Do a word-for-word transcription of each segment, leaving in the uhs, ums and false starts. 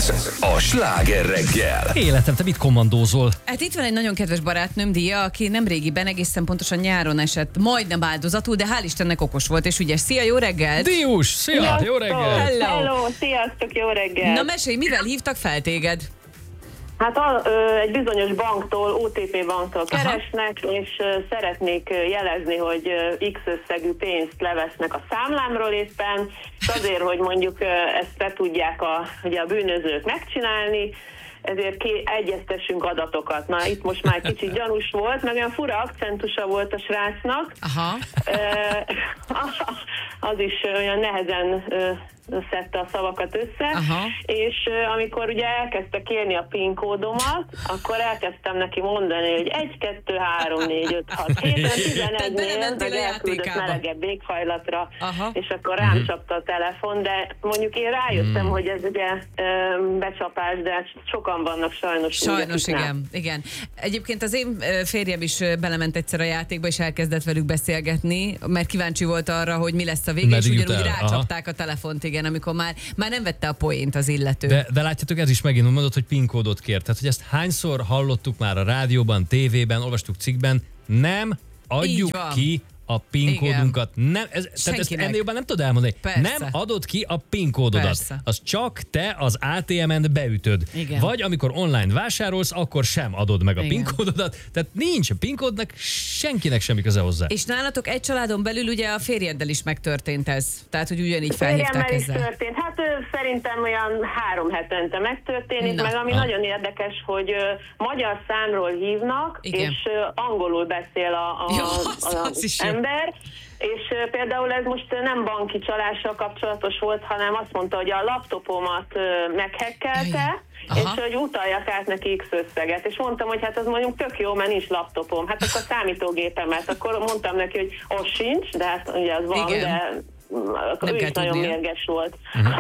a Sláger reggel. Életem, te mit kommandózol? Hát itt van egy nagyon kedves barátnőm, Dia, aki nemrégiben egészen pontosan nyáron esett, majdnem áldozatul, de hál' Istennek okos volt és ügyes. Szia, jó reggelt! Dius, szia, Sziasztok! jó reggel! Hello. Hello, sziasztok, jó reggel! Na mesélj, mivel hívtak fel téged? Hát a, ö, egy bizonyos banktól, o té pé banktól Aha. keresnek, és ö, szeretnék ö, jelezni, hogy ö, X összegű pénzt levesznek a számlámról éppen, és azért, hogy mondjuk ö, ezt be tudják a, ugye a bűnözők megcsinálni, ezért ké, egyeztessünk adatokat. Na, itt most már kicsit gyanús volt, meg olyan fura akcentusa volt a srácnak. Aha. Ö, az is olyan nehezen ö, szedte a szavakat össze, Aha. és uh, amikor ugye elkezdte kérni a PIN kódomat, akkor elkezdtem neki mondani, hogy egy, kettő, három, négy, öt, hat, hét, tizenegynél, meg elküldött melegebb éghajlatra, Aha. és akkor rám csapta a telefon, de mondjuk én rájöttem, hmm. hogy ez ugye um, becsapás, de sokan vannak sajnos. Sajnos, úgy, igen, igen. Egyébként az én ö, férjem is ö, belement egyszer a játékba, és elkezdett velük beszélgetni, mert kíváncsi volt arra, hogy mi lesz a vége, és ugyanúgy rácsapták a telefont, igen, amikor már, már nem vette a poént az illető. De, de látjátok, ez is megint mondod, hogy PIN kódot kért. Tehát, hogy ezt hányszor hallottuk már a rádióban, tévében, olvastuk cikkben, nem adjuk ki a PIN kódunkat. Nem, ez, tehát ezt ennél jobban nem tudod elmondani. Persze. Nem adod ki a PIN kódodat. Persze. Az csak te az á té emen beütöd. Igen. Vagy amikor online vásárolsz, akkor sem adod meg a Igen. PIN kódodat. Tehát nincs a PIN kódnak senkinek semmi köze hozzá. És nálatok egy családon belül ugye a férjeddel is megtörtént ez. Tehát, hogy ugyanígy felhívták Férjemmel is ezzel. történt. Hát ő, szerintem olyan három hetente megtörténik, Na. meg ami Ah. nagyon érdekes, hogy ö, magyar számról hívnak, Igen. és ö, angolul beszél a, a, Jó, az- a, az is jó. ember. És ö, például ez most ö, nem banki csalással kapcsolatos volt, hanem azt mondta, hogy a laptopomat ö, meghekkelte, Aha. és hogy utaljak át neki X összeget. És mondtam, hogy hát az mondjuk tök jó, mert nincs laptopom. Hát akkor számítógépemet. Akkor mondtam neki, hogy az sincs, de hát ugye az van, Igen. de akkor Nem ő kell is nagyon tudnia. mérges volt.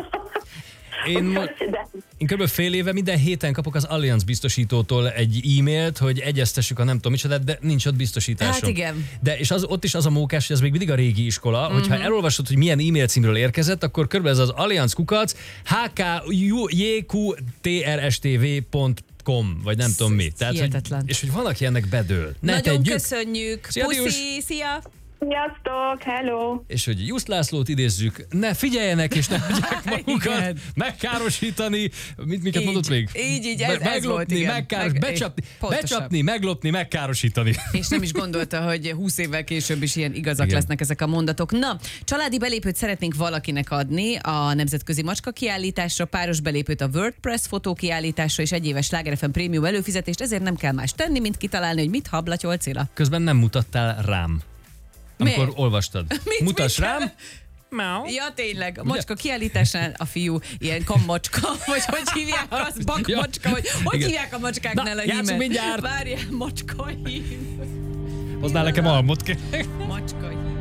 Én, mo- De, én kb. fél éve minden héten kapok az Allianz biztosítótól egy e-mailt, hogy egyeztessük a nem tudom micsoda, de nincs ott biztosításom. Hát igen. De és az, ott is az a mókás, hogy ez még mindig a régi iskola, Mhm. hogyha elolvasod, hogy milyen e-mail címről érkezett, akkor kb. Ez az Allianz kukac há ká jé kú té er es té vé pont com, vagy nem tudom mi. Tehát, hogy, hihetetlen. és hogy valaki ennek bedől. Ne Nagyon tegyük. köszönjük. Szia, Dius. Puszi, szia! sziasztok, hello! És hogy Just Lászlót idézzük, ne figyeljenek, és ne hagyják magukat Igen. megkárosítani. Mit, miket Így, mondott még? így, így, ez- ez meglopni, volt, igen. megkáros, Meg- becsapni, pontosan. becsapni, meglopni, megkárosítani. És nem is gondolta, hogy húsz évvel később is ilyen igazak Igen. lesznek ezek a mondatok. Na, családi belépőt szeretnénk valakinek adni a Nemzetközi Macska kiállításra, páros belépőt a WordPress fotó kiállításra és egy éves Sláger ef em prémium előfizetést, ezért nem kell más tenni, mint kitalálni, hogy mit hablatyol Cilla. Közben nem mutattál rám. Amikor Miért? olvastad. Mit- Mutass mit rám. kell? Mau. Ja, tényleg, a macska kiállításán a fiú ilyen kammacska, vagy hogy hívják azt, bakmacska, vagy hogy Igen. hívják a macskáknál Na, a játsszunk hímet? mindjárt. Várjál, macska hím. Hoznál nekem almot. Macska hím.